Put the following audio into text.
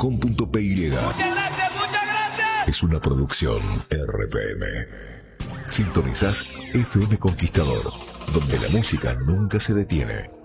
www.radioconquista.com.py. Muchas gracias. Es una producción RPM. Sintonizás FM Conquistador, donde la música nunca se detiene.